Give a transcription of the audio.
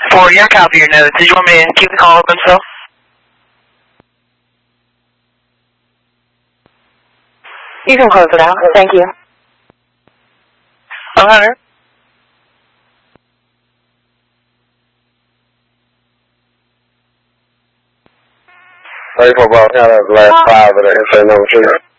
For your copy of your notes, did you want me to keep the call open still? You can close it out. Thank you. Hunter? Thank you for about the last 5 of the insane number 2.